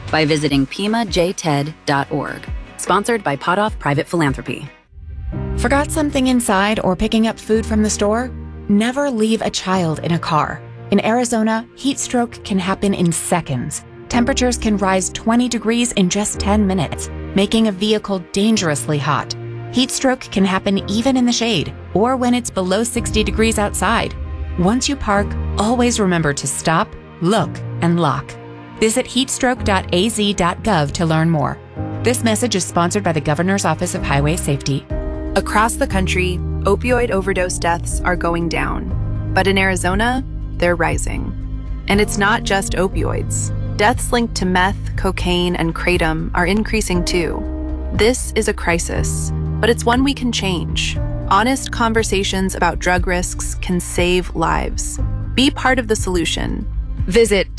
by visiting pimajted.org. Sponsored by Potoff Private Philanthropy. Forgot something inside or picking up food from the store? Never leave a child in a car. In Arizona, heat stroke can happen in seconds. Temperatures can rise 20 degrees in just 10 minutes, making a vehicle dangerously hot. Heat stroke can happen even in the shade or when it's below 60 degrees outside. Once you park, always remember to stop, look, and lock. Visit heatstroke.az.gov to learn more. This message is sponsored by the Governor's Office of Highway Safety. Across the country, opioid overdose deaths are going down. But in Arizona, they're rising. And it's not just opioids. Deaths linked to meth, cocaine, and kratom are increasing too. This is a crisis, but it's one we can change. Honest conversations about drug risks can save lives. Be part of the solution. Visit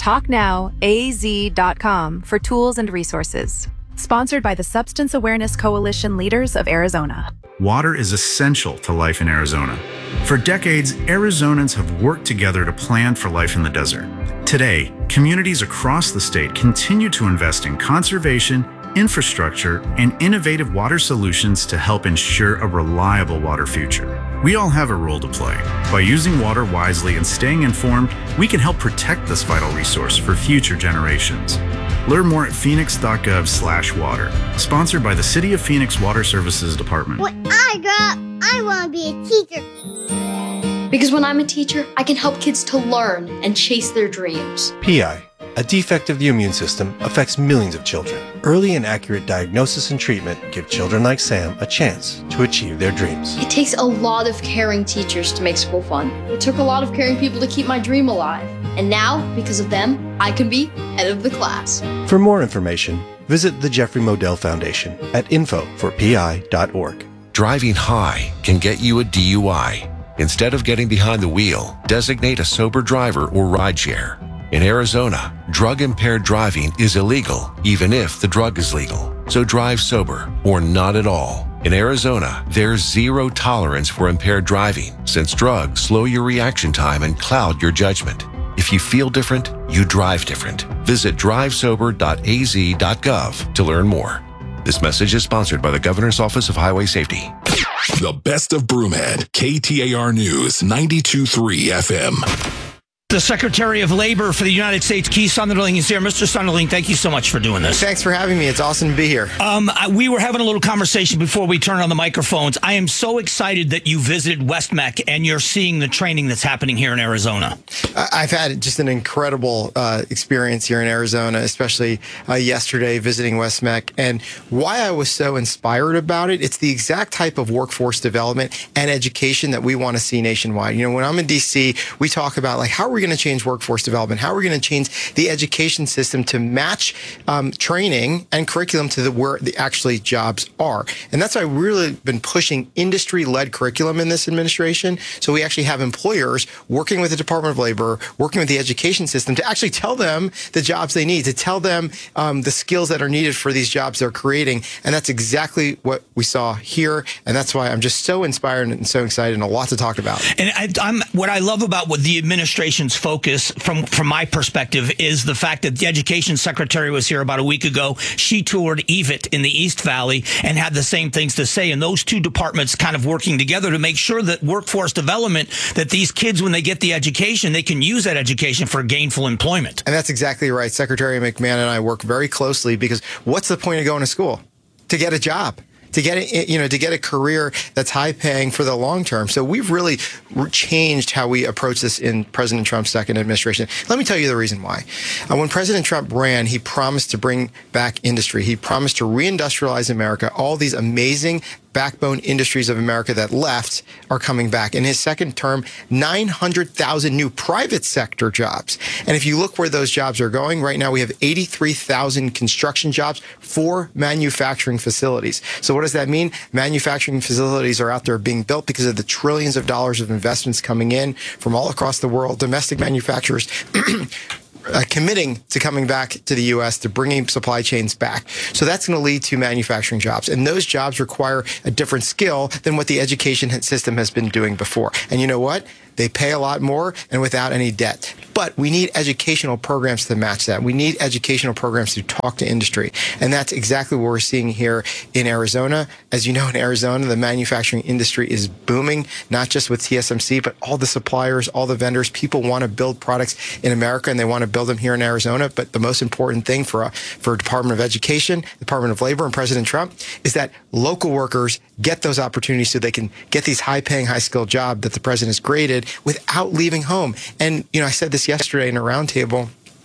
talknowaz.com for tools and resources. Sponsored by the Substance Awareness Coalition Leaders of Arizona. Water is essential to life in Arizona. For decades, Arizonans have worked together to plan for life in the desert. Today, communities across the state continue to invest in conservation, infrastructure, and innovative water solutions to help ensure a reliable water future. We all have a role to play. By using water wisely and staying informed, we can help protect this vital resource for future generations. Learn more at phoenix.gov/water. Sponsored by the City of Phoenix Water Services Department. When I grow up, I want to be a teacher. Because when I'm a teacher, I can help kids to learn and chase their dreams. PI, a defect of the immune system, affects millions of children. Early and accurate diagnosis and treatment give children like Sam a chance to achieve their dreams. It takes a lot of caring teachers to make school fun. It took a lot of caring people to keep my dream alive. And now, because of them, I can be head of the class. For more information, visit the Jeffrey Modell Foundation at info4pi.org. Driving high can get you a DUI. Instead of getting behind the wheel, designate a sober driver or rideshare. In Arizona, drug-impaired driving is illegal, even if the drug is legal. So drive sober or not at all. In Arizona, there's zero tolerance for impaired driving, since drugs slow your reaction time and cloud your judgment. If you feel different, you drive different. Visit drivesober.az.gov to learn more. This message is sponsored by the Governor's Office of Highway Safety. The best of Broomhead, KTAR News, 92.3 FM. The Secretary of Labor for the United States, Keith Sonderling, is here. Mr. Sonderling, thank you so much for doing this. Thanks for having me. It's awesome to be here. We were having a little conversation before we turned on the microphones. I am so excited that you visited WestMech and you're seeing the training that's happening here in Arizona. I've had just an incredible experience here in Arizona, especially yesterday visiting WestMech. And why I was so inspired about it, it's the exact type of workforce development and education that we want to see nationwide. You know, when I'm in D.C., we talk about, like, how are we going to change workforce development? How are we going to change the education system to match training and curriculum to where the actually jobs are? And that's why I've really been pushing industry-led curriculum in this administration. So we actually have employers working with the Department of Labor, working with the education system to actually tell them the jobs they need, to tell them the skills that are needed for these jobs they're creating. And that's exactly what we saw here. And that's why I'm just so inspired and so excited, and a lot to talk about. And what I love about what the administration's focus, from my perspective, is the fact that the education secretary was here about a week ago. She toured EVIT in the East Valley and had the same things to say. And those two departments kind of working together to make sure that workforce development, that these kids, when they get the education, they can use that education for gainful employment. And that's exactly right. Secretary McMahon and I work very closely, because what's the point of going to school? To get a job. To get a career that's high paying for the long term. So we've really changed how we approach this in President Trump's second administration. Let me tell you the reason why. When President Trump ran, he promised to bring back industry. He promised to reindustrialize America. All these amazing backbone industries of America that left are coming back. In his second term, 900,000 new private sector jobs. And if you look where those jobs are going, right now we have 83,000 construction jobs for manufacturing facilities. So what does that mean? Manufacturing facilities are out there being built because of the trillions of dollars of investments coming in from all across the world, domestic manufacturers committing to coming back to the U.S., to bringing supply chains back. So that's going to lead to manufacturing jobs. And those jobs require a different skill than what the education system has been doing before. And you know what? They pay a lot more and without any debt. But we need educational programs to match that. We need educational programs to talk to industry. And that's exactly what we're seeing here in Arizona. As you know, in Arizona, the manufacturing industry is booming, not just with TSMC, but all the suppliers, all the vendors. People want to build products in America, and they want to build them here in Arizona. But the most important thing for Department of Education, Department of Labor, and President Trump is that local workers get those opportunities so they can get these high-paying, high-skilled jobs that the president has created without leaving home. And, I said this yesterday in a roundtable.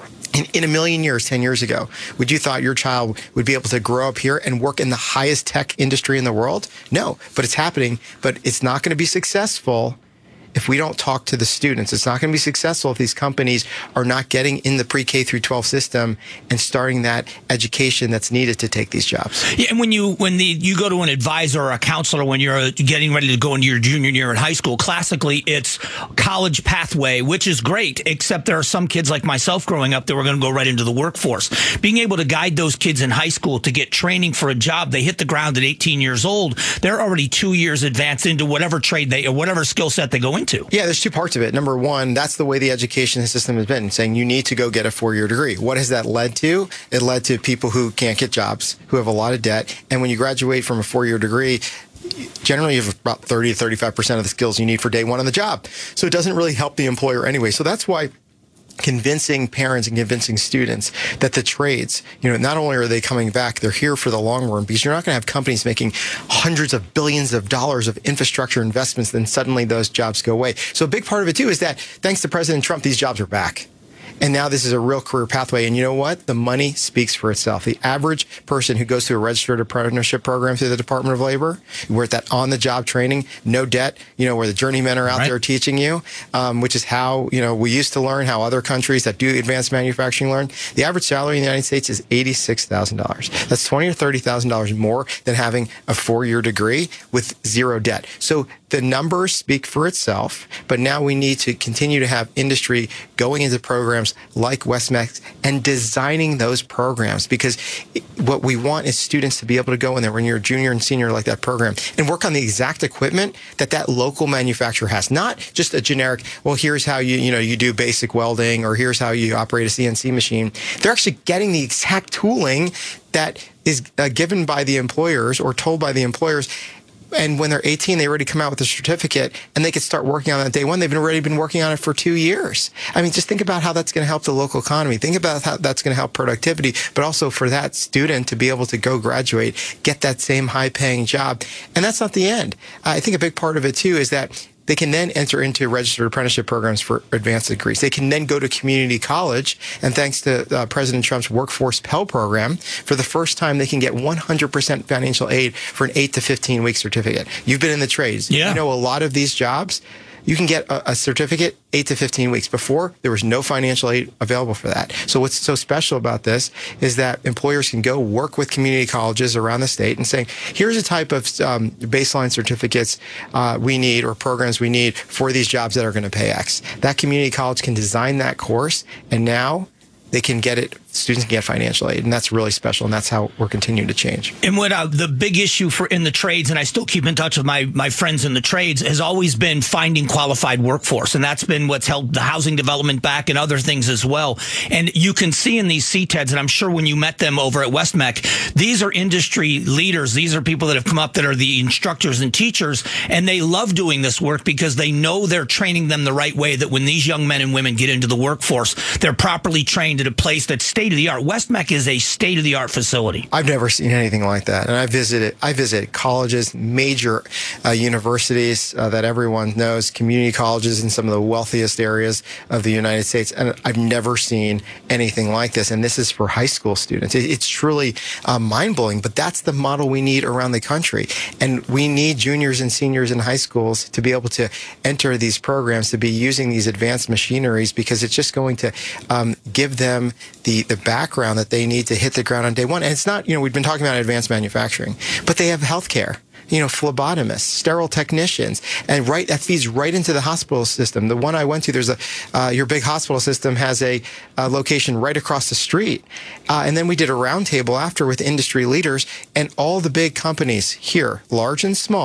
In a million years, 10 years ago, would you thought your child would be able to grow up here and work in the highest tech industry in the world? No, but it's happening. But it's not going to be successful if we don't talk to the students. It's not going to be successful if these companies are not getting in the pre-K through 12 system and starting that education that's needed to take these jobs. Yeah, and when you go to an advisor or a counselor when you're getting ready to go into your junior year in high school, classically it's college pathway, which is great, except there are some kids like myself growing up that were going to go right into the workforce. Being able to guide those kids in high school to get training for a job, they hit the ground at 18 years old. They're already 2 years advanced into whatever trade or whatever skill set they go into. Yeah, there's two parts of it. Number one, that's the way the education system has been, saying you need to go get a 4-year degree. What has that led to? It led to people who can't get jobs, who have a lot of debt. And when you graduate from a 4-year degree, generally you have about 30 to 35% of the skills you need for day one on the job. So it doesn't really help the employer anyway. So that's why convincing parents and convincing students that the trades, not only are they coming back, they're here for the long run, because you're not going to have companies making hundreds of billions of dollars of infrastructure investments, then suddenly those jobs go away. So a big part of it too is that thanks to President Trump, these jobs are back. And now this is a real career pathway. And you know what? The money speaks for itself. The average person who goes through a registered apprenticeship program through the Department of Labor, where that on-the-job training, no debt, where the journeymen are out there teaching you, which is how, we used to learn, how other countries that do advanced manufacturing learn. The average salary in the United States is $86,000. That's $20,000 or $30,000 more than having a 4-year degree with zero debt. So the numbers speak for itself, but now we need to continue to have industry going into programs like WestMex and designing those programs, because what we want is students to be able to go in there when you're a junior and senior like that program and work on the exact equipment that local manufacturer has, not just a generic, well, here's how you do basic welding, or here's how you operate a CNC machine. They're actually getting the exact tooling that is given by the employers or told by the employers. And when they're 18, they already come out with a certificate and they could start working on it day one. They've already been working on it for 2 years. I mean, just think about how that's going to help the local economy. Think about how that's going to help productivity, but also for that student to be able to go graduate, get that same high paying job. And that's not the end. I think a big part of it too is that they can then enter into registered apprenticeship programs for advanced degrees. They can then go to community college, and thanks to President Trump's Workforce Pell Program, for the first time they can get 100% financial aid for an 8 to 15-week certificate. You've been in the trades. Yeah. A lot of these jobs, you can get a certificate 8 to 15 weeks. Before, there was no financial aid available for that. So what's so special about this is that employers can go work with community colleges around the state and saying, here's a type of baseline certificates we need, or programs we need for these jobs that are going to pay X. That community college can design that course, and now they can get it. Students can get financial aid, and that's really special, and that's how we're continuing to change. And what the big issue in the trades, and I still keep in touch with my friends in the trades, has always been finding qualified workforce, and that's been what's held the housing development back and other things as well. And you can see in these CTEDs, and I'm sure when you met them over at WestMec, these are industry leaders. These are people that have come up that are the instructors and teachers, and they love doing this work because they know they're training them the right way, that when these young men and women get into the workforce, they're properly trained at a place that's state-of-the-art. WestMec is a state-of-the-art facility. I've never seen anything like that. And I visit colleges, major universities that everyone knows, community colleges in some of the wealthiest areas of the United States. And I've never seen anything like this. And this is for high school students. It's truly mind-blowing, but that's the model we need around the country. And we need juniors and seniors in high schools to be able to enter these programs, to be using these advanced machineries, because it's just going to give them the background that they need to hit the ground on day one. And it's not, we've been talking about advanced manufacturing, but they have healthcare, phlebotomists, sterile technicians, and that feeds right into the hospital system. The one I went to, there's your big hospital system has a location right across the street. And then we did a roundtable after with industry leaders, and all the big companies here, large and small,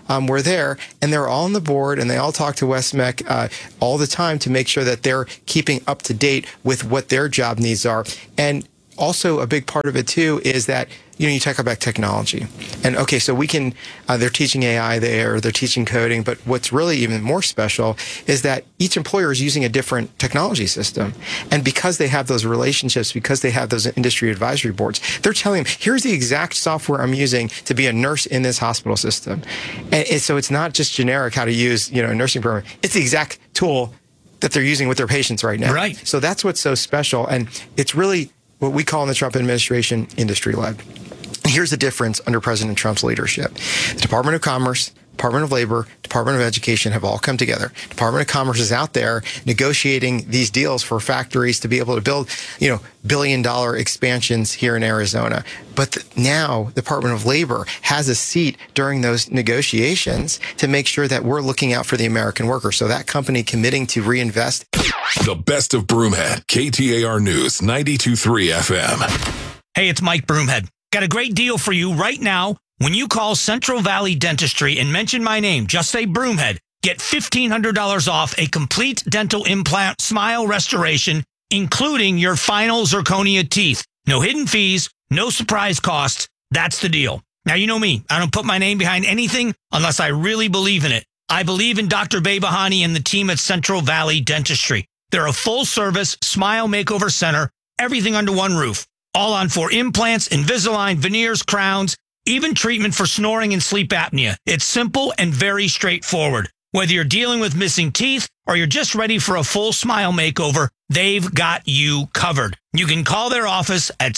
were there, and they're all on the board, and they all talk to Westmec all the time to make sure that they're keeping up to date with what their job needs are. And also a big part of it too is that, you talk about technology, and okay, so we can, they're teaching AI there, they're teaching coding, but what's really even more special is that each employer is using a different technology system. And because they have those relationships, because they have those industry advisory boards, they're telling them, here's the exact software I'm using to be a nurse in this hospital system. And so it's not just generic how to use, a nursing program. It's the exact tool that they're using with their patients right now. Right. So that's what's so special. And it's really what we call in the Trump administration industry-led. Here's the difference under President Trump's leadership. The Department of Commerce, Department of Labor, Department of Education have all come together. Department of Commerce is out there negotiating these deals for factories to be able to build, billion-dollar expansions here in Arizona. But now the Department of Labor has a seat during those negotiations to make sure that we're looking out for the American worker. So that company committing to reinvest. The best of Broomhead, KTAR News, 92.3 FM. Hey, it's Mike Broomhead. Got a great deal for you right now. When you call Central Valley Dentistry and mention my name, just say Broomhead, get $1,500 off a complete dental implant smile restoration, including your final zirconia teeth. No hidden fees, no surprise costs. That's the deal. Now, you know me. I don't put my name behind anything unless I really believe in it. I believe in Dr. Behbahani and the team at Central Valley Dentistry. They're a full-service smile makeover center, everything under one roof. All on for implants, Invisalign, veneers, crowns, even treatment for snoring and sleep apnea. It's simple and very straightforward. Whether you're dealing with missing teeth or you're just ready for a full smile makeover, they've got you covered. You can call their office at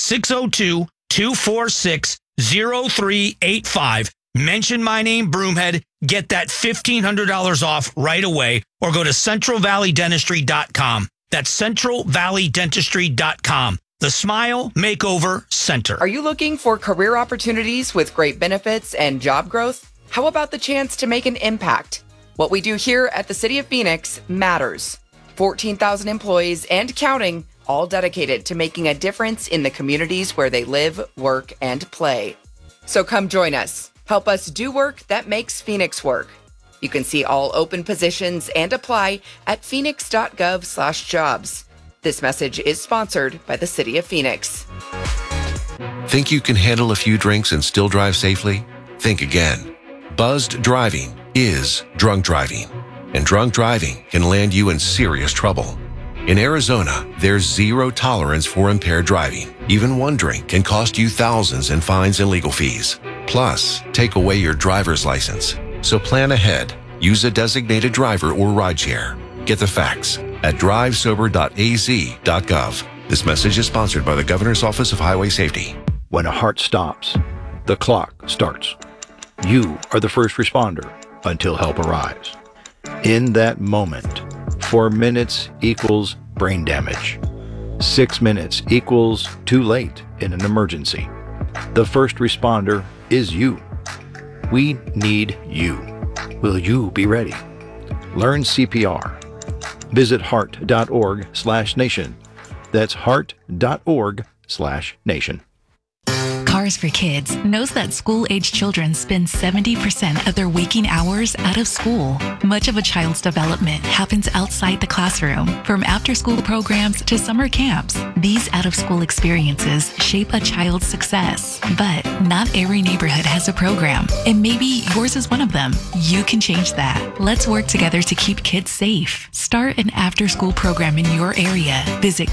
602-246-0385. Mention my name, Broomhead. Get that $1,500 off right away, or go to centralvalleydentistry.com. That's centralvalleydentistry.com. The Smile Makeover Center. Are you looking for career opportunities with great benefits and job growth? How about the chance to make an impact? What we do here at the City of Phoenix matters. 14,000 employees and counting, all dedicated to making a difference in the communities where they live, work, and play. So come join us. Help us do work that makes Phoenix work. You can see all open positions and apply at phoenix.gov/jobs. This message is sponsored by the City of Phoenix. Think you can handle a few drinks and still drive safely? Think again. Buzzed driving is drunk driving, and drunk driving can land you in serious trouble. In Arizona, there's zero tolerance for impaired driving. Even one drink can cost you thousands in fines and legal fees. Plus, take away your driver's license. So plan ahead. Use a designated driver or rideshare. Get the facts at drivesober.az.gov. This message is sponsored by the Governor's Office of Highway Safety. When a heart stops, the clock starts. You are the first responder until help arrives. In that moment, 4 minutes equals brain damage. 6 minutes equals too late in an emergency. The first responder is you. We need you. Will you be ready? Learn CPR. Visit heart.org/nation. That's heart.org/nation. Cars for Kids knows that school-age children spend 70% of their waking hours out of school. Much of a child's development happens outside the classroom, from after-school programs to summer camps. These out-of-school experiences shape a child's success. But not every neighborhood has a program, and maybe yours is one of them. You can change that. Let's work together to keep kids safe. Start an after-school program in your area. Visit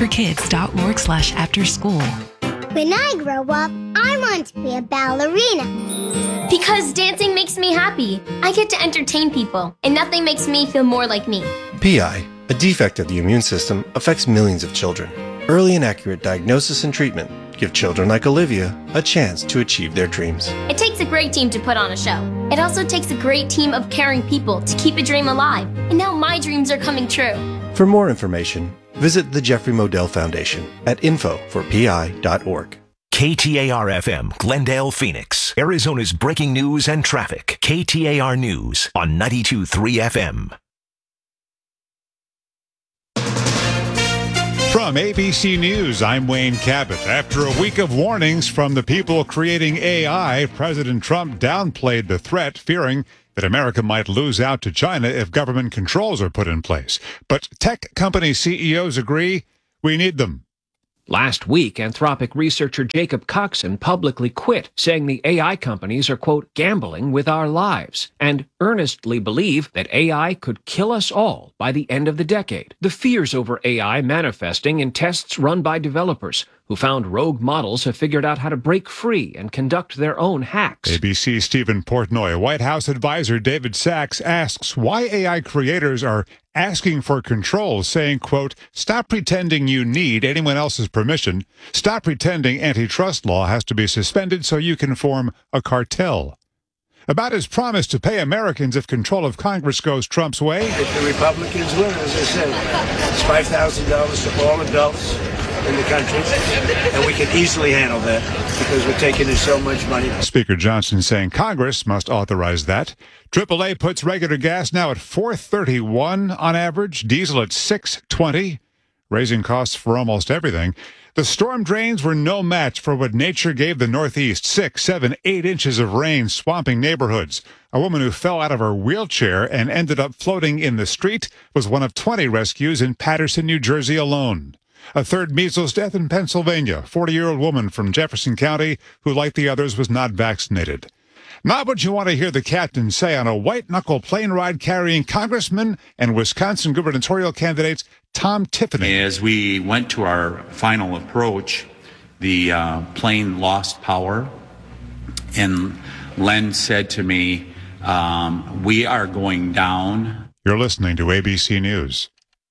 carsforkids.org/afterschool. When I grow up, I want to be a ballerina. Because dancing makes me happy. I get to entertain people, and nothing makes me feel more like me. PI, a defect of the immune system, affects millions of children. Early and accurate diagnosis and treatment give children like Olivia a chance to achieve their dreams. It takes a great team to put on a show. It also takes a great team of caring people to keep a dream alive. And now my dreams are coming true. For more information, visit the Jeffrey Modell Foundation at info4pi.org. KTAR-FM, Glendale, Phoenix, Arizona's breaking news and traffic. KTAR News on 92.3 FM. From ABC News, I'm Wayne Cabot. After a week of warnings from the people creating AI, President Trump downplayed the threat, fearing that America might lose out to China if government controls are put in place. But tech company CEOs agree we need them. Last week, Anthropic researcher Jacob Coxon publicly quit, saying the AI companies are, quote, gambling with our lives, and earnestly believe that AI could kill us all by the end of the decade. The fears over AI manifesting in tests run by developers who found rogue models have figured out how to break free and conduct their own hacks. ABC Stephen Portnoy. White House advisor David Sachs asks why AI creators are asking for control, saying, quote, stop pretending you need anyone else's permission. Stop pretending antitrust law has to be suspended so you can form a cartel. About his promise to pay Americans if control of Congress goes Trump's way. If the Republicans win, as I said, it's $5,000 to all adults in the country, and we can easily handle that because we're taking in so much money. Speaker Johnson saying Congress must authorize that. AAA puts regular gas now at $4.31 on average, diesel at $6.20, raising costs for almost everything. The storm drains were no match for what nature gave the Northeast. 6, 7, 8 inches of rain swamping neighborhoods. A woman who fell out of her wheelchair and ended up floating in the street was one of 20 rescues in Paterson, New Jersey alone. A third measles death in Pennsylvania, 40-year-old woman from Jefferson County who, like the others, was not vaccinated. Not what you want to hear the captain say on a white-knuckle plane ride carrying Congressman and Wisconsin gubernatorial candidates Tom Tiffany. As we went to our final approach, the plane lost power, and Len said to me, we are going down. You're listening to ABC News.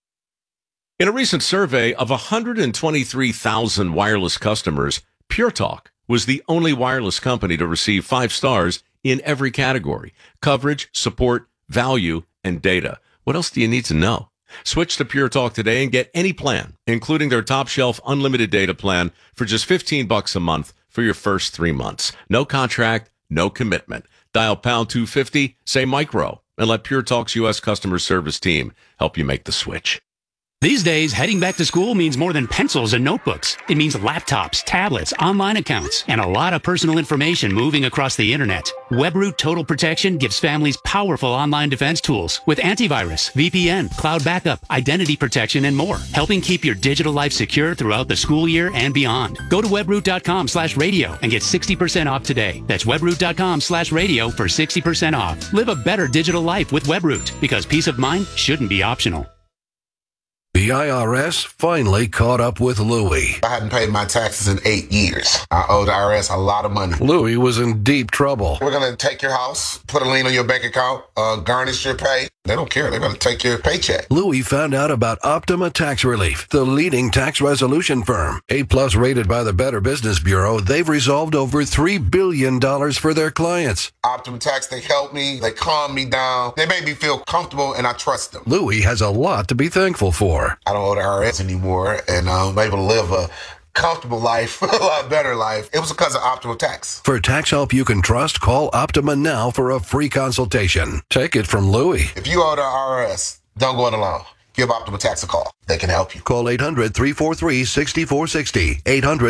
In a recent survey of 123,000 wireless customers, Pure Talk was the only wireless company to receive 5 stars in every category: coverage, support, value, and data. What else do you need to know? Switch to Pure Talk today and get any plan, including their top shelf unlimited data plan for just $15 a month for your first 3 months. No contract, no commitment. Dial pound 250, say micro, and let Pure Talk's U.S. customer service team help you make the switch. These days, heading back to school means more than pencils and notebooks. It means laptops, tablets, online accounts, and a lot of personal information moving across the internet. WebRoot Total Protection gives families powerful online defense tools with antivirus, VPN, cloud backup, identity protection, and more, helping keep your digital life secure throughout the school year and beyond. Go to webroot.com/radio and get 60% off today. That's webroot.com/radio for 60% off. Live a better digital life with WebRoot, because peace of mind shouldn't be optional. The IRS finally caught up with Louie. I hadn't paid my taxes in 8 years. I owed the IRS a lot of money. Louie was in deep trouble. We're going to take your house, put a lien on your bank account, garnish your pay. They don't care. They're going to take your paycheck. Louie found out about Optima Tax Relief, the leading tax resolution firm. A+ rated by the Better Business Bureau, they've resolved over $3 billion for their clients. Optima Tax, they help me. They calm me down. They make me feel comfortable, and I trust them. Louie has a lot to be thankful for. I don't owe the IRS anymore, and I'm able to live a comfortable life, a lot better life. It was because of Optima Tax. For tax help you can trust, call Optima now for a free consultation. Take it from Louie. If you owe the IRS, don't go it alone. Give Optima Tax a call. They can help you. Call 800-343-6460.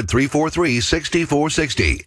800-343-6460.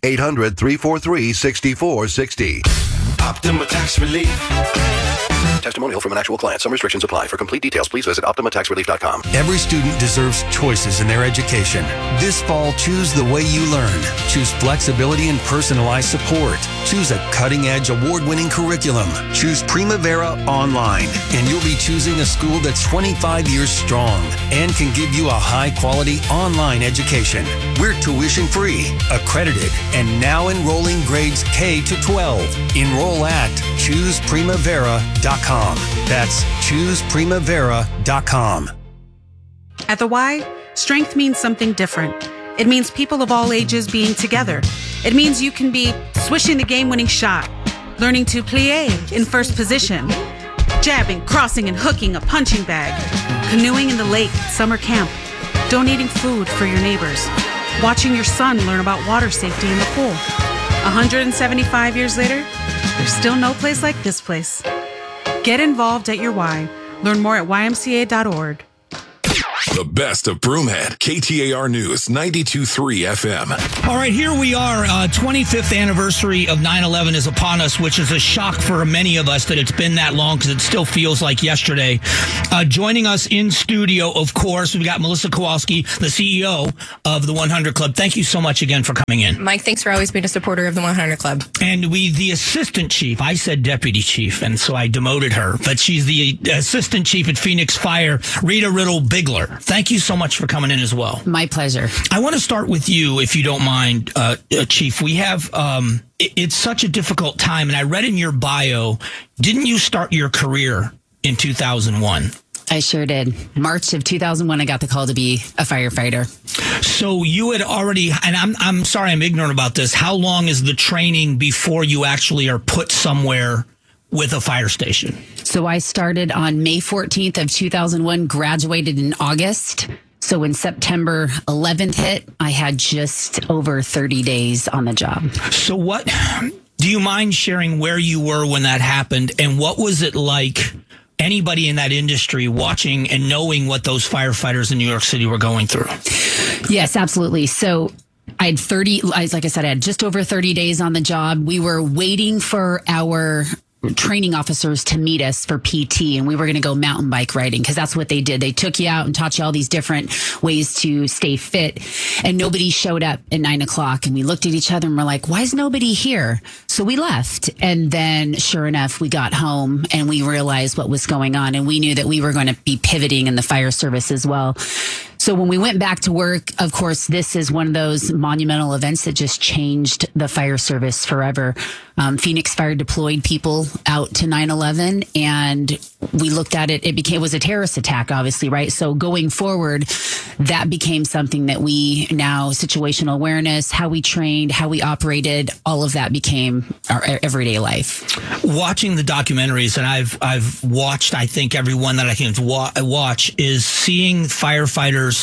800-343-6460. Optima Tax Relief. Testimonial from an actual client. Some restrictions apply. For complete details, please visit OptimaTaxRelief.com. Every student deserves choices in their education. This fall, choose the way you learn. Choose flexibility and personalized support. Choose a cutting-edge, award-winning curriculum. Choose Primavera Online. And you'll be choosing a school that's 25 years strong and can give you a high-quality online education. We're tuition-free, accredited, and now enrolling grades K to 12. Enroll at ChoosePrimavera.com. That's ChoosePrimavera.com. At the Y, strength means something different. It means people of all ages being together. It means you can be swishing the game-winning shot, learning to plie in first position, jabbing, crossing, and hooking a punching bag, canoeing in the lake at summer camp, donating food for your neighbors, watching your son learn about water safety in the pool. 175 years later, there's still no place like this place. Get involved at your Y. Learn more at ymca.org. The best of Broomhead. KTAR News 92.3 FM. All right, here we are. 25th anniversary of 9/11 is upon us, which is a shock for many of us that it's been that long because it still feels like yesterday. Joining us in studio, of course, we've got Melissa Kowalski, the CEO of the 100 Club. Thank you so much again for coming in. Mike, thanks for always being a supporter of the 100 Club. And the assistant chief, I said deputy chief, and so I demoted her, but she's the assistant chief at Phoenix Fire, Rita Riddle-Bigler. Thank you so much for coming in as well. My pleasure. I want to start with you, if you don't mind, Chief. We have, it's such a difficult time, and I read in your bio, didn't you start your career in 2001? I sure did. March of 2001, I got the call to be a firefighter. So you had already, and I'm sorry I'm ignorant about this, how long is the training before you actually are put somewhere with a fire station? So I started on May 14th of 2001, graduated in August. So when September 11th hit, I had just over 30 days on the job. So do you mind sharing where you were when that happened, and what was it like, anybody in that industry watching and knowing what those firefighters in New York City were going through? Yes, absolutely. So I had like I said, I had just over 30 days on the job. We were waiting for our training officers to meet us for PT, and we were going to go mountain bike riding because that's what they did. They took you out and taught you all these different ways to stay fit, and nobody showed up at 9 o'clock, and we looked at each other and we're like, why is nobody here? So we left, and then sure enough, we got home and we realized what was going on, and we knew that we were going to be pivoting in the fire service as well. So when we went back to work, of course, this is one of those monumental events that just changed the fire service forever. Phoenix Fire deployed people out to 9/11, and we looked at it. It was a terrorist attack, obviously, right? So going forward, that became something that we now, situational awareness, how we trained, how we operated, all of that became our everyday life. Watching the documentaries, and I've watched, I think every one that I can watch, is seeing firefighters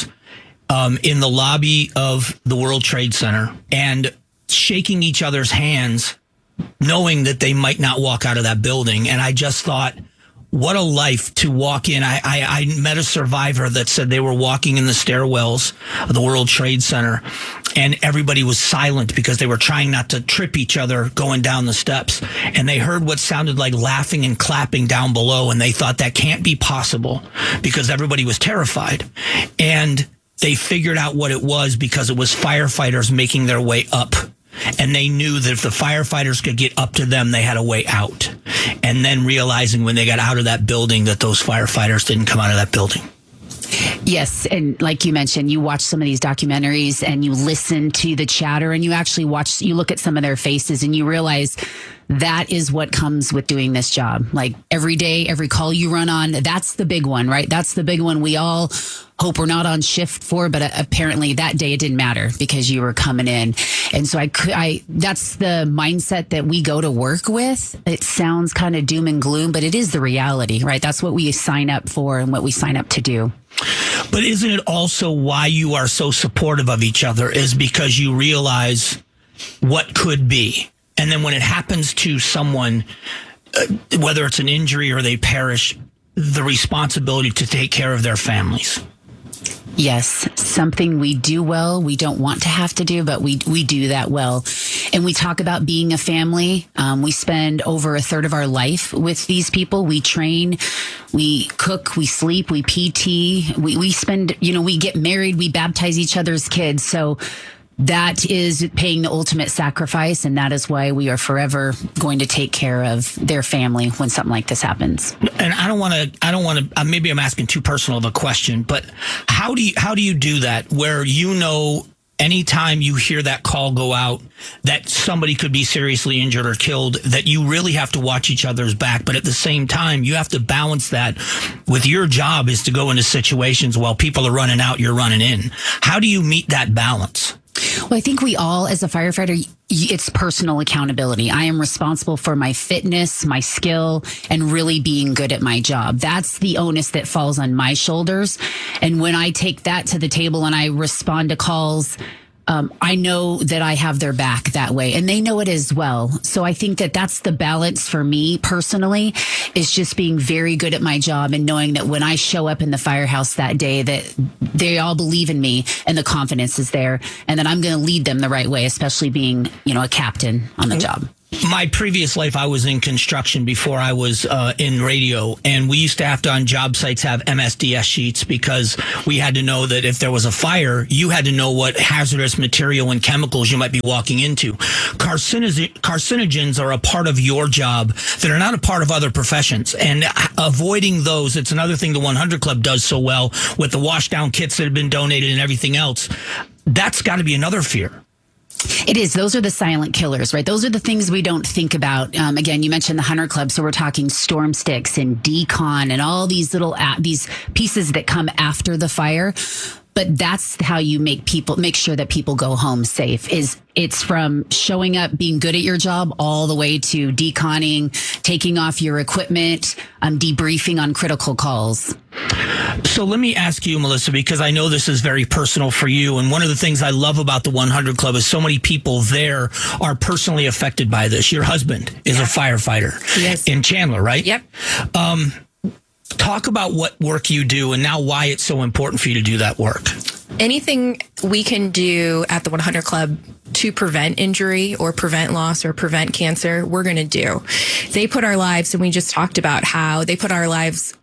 in the lobby of the World Trade Center and shaking each other's hands, knowing that they might not walk out of that building. And I just thought, what a life to walk in. I met a survivor that said they were walking in the stairwells of the World Trade Center, and everybody was silent because they were trying not to trip each other going down the steps. And they heard what sounded like laughing and clapping down below, and they thought that can't be possible because everybody was terrified. And they figured out what it was because it was firefighters making their way up. And they knew that if the firefighters could get up to them, they had a way out. And then realizing when they got out of that building that those firefighters didn't come out of that building. Yes. And like you mentioned, you watch some of these documentaries and you listen to the chatter, and you actually you look at some of their faces and you realize that is what comes with doing this job. Like every day, every call you run on, that's the big one, right? That's the big one we all hope we're not on shift for, but apparently that day it didn't matter because you were coming in. And so that's the mindset that we go to work with. It sounds kind of doom and gloom, but it is the reality, right? That's what we sign up for and what we sign up to do. But isn't it also why you are so supportive of each other, is because you realize what could be. And then when it happens to someone, whether it's an injury or they perish, the responsibility to take care of their families. Yes, something we do well. We don't want to have to do, but we do that well. And we talk about being a family. We spend over a third of our life with these people. We train, we cook, we sleep, we PT. We spend, we get married, we baptize each other's kids. So that is paying the ultimate sacrifice, and that is why we are forever going to take care of their family when something like this happens. And I don't want to, maybe I'm asking too personal of a question, but how do you do that where anytime you hear that call go out that somebody could be seriously injured or killed, that you really have to watch each other's back, but at the same time, you have to balance that with your job is to go into situations while people are running out, you're running in. How do you meet that balance? Well, I think we all, as a firefighter, it's personal accountability. I am responsible for my fitness, my skill, and really being good at my job. That's the onus that falls on my shoulders. And when I take that to the table and I respond to calls I know that I have their back that way, and they know it as well. So I think that that's the balance for me personally, is just being very good at my job and knowing that when I show up in the firehouse that day, that they all believe in me and the confidence is there, and that I'm going to lead them the right way, especially being, a captain on the job. My previous life, I was in construction before I was in radio, and we used to have to, on job sites, have MSDS sheets because we had to know that if there was a fire, you had to know what hazardous material and chemicals you might be walking into. Carcinogens are a part of your job that are not a part of other professions, and avoiding those, it's another thing the 100 Club does so well with the wash down kits that have been donated and everything else. That's got to be another fear. It is. Those are the silent killers, right? Those are the things we don't think about. Again, you mentioned the Hunter Club, so we're talking storm sticks and decon and all these little these pieces that come after the fire. But that's how you make sure that people go home safe. It's from showing up, being good at your job, all the way to deconning, taking off your equipment, debriefing on critical calls. So let me ask you, Melissa, because I know this is very personal for you. And one of the things I love about the 100 Club is so many people there are personally affected by this. Your husband is a firefighter in Chandler, right? Yep. Talk about what work you do and now why it's so important for you to do that work. Anything we can do at the 100 Club to prevent injury or prevent loss or prevent cancer, we're going to do. They put our lives, and we just talked about how they put their lives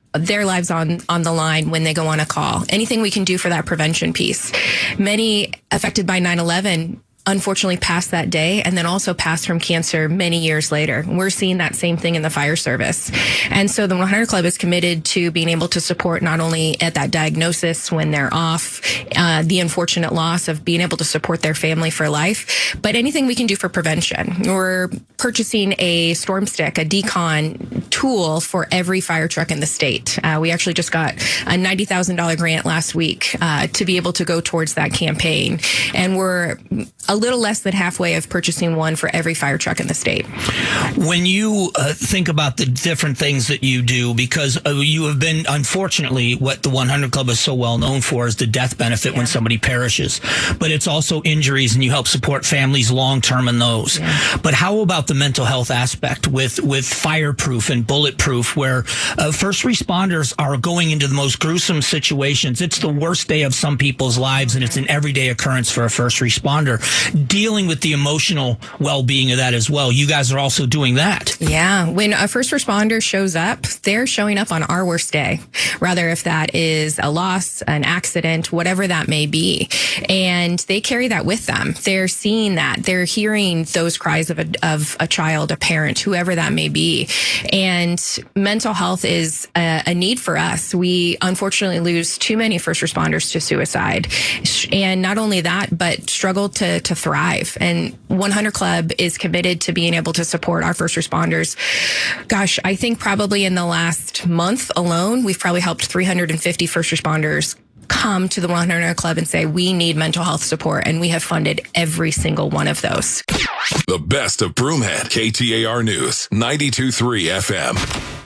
on the line when they go on a call. Anything we can do for that prevention piece. Many affected by 9/11 unfortunately passed that day and then also passed from cancer many years later. We're seeing that same thing in the fire service. And so the 100 Club is committed to being able to support not only at that diagnosis when they're off, the unfortunate loss of being able to support their family for life, but anything we can do for prevention. We're purchasing a storm stick, a decon tool for every fire truck in the state. We actually just got a $90,000 grant last week to be able to go towards that campaign. And we're a little less than halfway of purchasing one for every fire truck in the state. When you think about the different things that you do, because you have been, unfortunately, what the 100 Club is so well known for is the death benefit when somebody perishes. But it's also injuries, and you help support families long-term in those. But how about the mental health aspect with fireproof and bulletproof, where first responders are going into the most gruesome situations? It's the worst day of some people's lives, and it's an everyday occurrence for a first responder. Dealing with the emotional well-being of that as well. You guys are also doing that. Yeah. When a first responder shows up, they're showing up on our worst day, rather if that is a loss, an accident, whatever that may be. And they carry that with them. They're seeing that. They're hearing those cries of a child, a parent, whoever that may be. And mental health is a need for us. We unfortunately lose too many first responders to suicide. And not only that, but struggle to thrive. And 100 Club is committed to being able to support our first responders. Gosh, I think probably in the last month alone, we've probably helped 350 first responders come to the 100 Club and say, we need mental health support. And we have funded every single one of those. The best of Broomhead, KTAR News, 92.3 FM.